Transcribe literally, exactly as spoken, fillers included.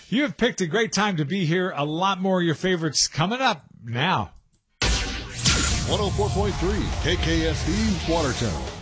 You have picked a great time to be here. A lot more of your favorites coming up now. one oh four point three K K S E Watertown.